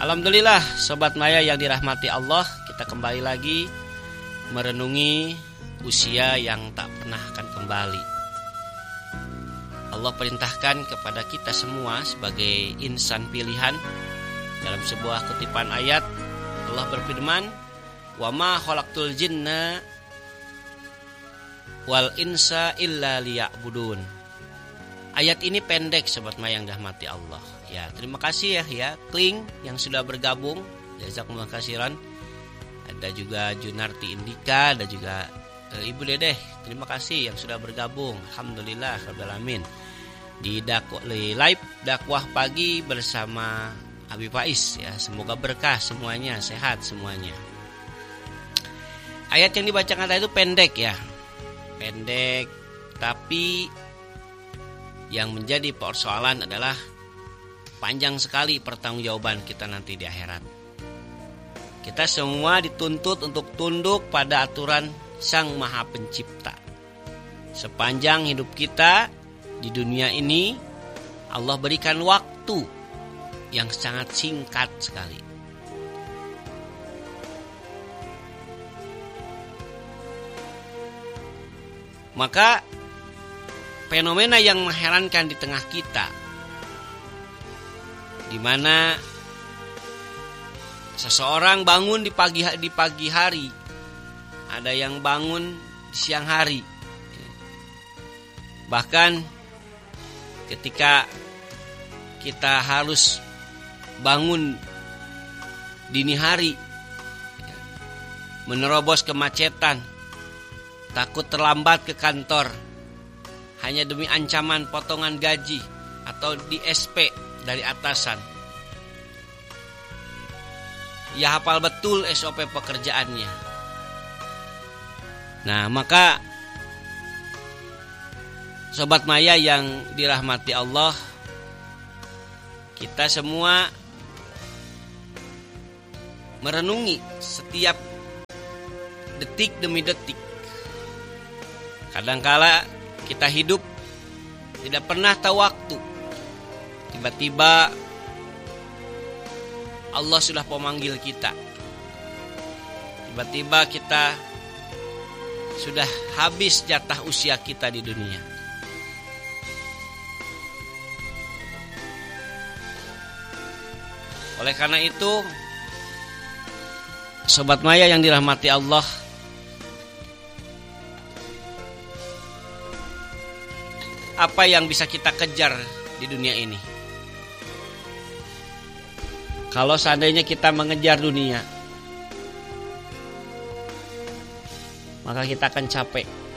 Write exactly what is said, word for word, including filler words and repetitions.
Alhamdulillah Sobat Maya yang dirahmati Allah, kita kembali lagi merenungi usia yang tak pernah akan kembali. Allah perintahkan kepada kita semua sebagai insan pilihan. Dalam sebuah kutipan ayat Allah berfirman, "Wa ma khalaqtul jinna wal insa illa liya'budun." Ayat ini pendek Sobat Maya yang dirahmati Allah. Ya, terima kasih ya ya Kling yang sudah bergabung. Jazakumullah khairan. Ada juga Junarti Indika, ada juga e, Ibu Dedeh. Terima kasih yang sudah bergabung. Alhamdulillah rabbil alamin. Di dakwah live dakwah pagi bersama Abi Faiz ya. Semoga berkah semuanya, sehat semuanya. Ayat yang dibacakan tadi itu pendek ya. Pendek, tapi yang menjadi persoalan adalah panjang sekali pertanggungjawaban kita nanti di akhirat. Kita semua dituntut untuk tunduk pada aturan Sang Maha Pencipta. Sepanjang hidup kita di dunia ini, Allah berikan waktu yang sangat singkat sekali. Maka fenomena yang mengherankan di tengah kita, di mana seseorang bangun di pagi di pagi hari, ada yang bangun di siang hari. Bahkan ketika kita harus bangun dini hari, menerobos kemacetan, takut terlambat ke kantor, hanya demi ancaman potongan gaji atau di S P dari atasan. Ya hafal betul S O P pekerjaannya. Nah, maka Sobat Maya yang dirahmati Allah, kita semua merenungi setiap detik demi detik. Kadangkala kita hidup tidak pernah tahu waktu. Tiba-tiba Allah sudah memanggil kita. Tiba-tiba kita sudah habis jatah usia kita di dunia. Oleh karena itu, Sobat Maya yang dirahmati Allah, apa yang bisa kita kejar di dunia ini? Kalau seandainya kita mengejar dunia, maka kita akan capek.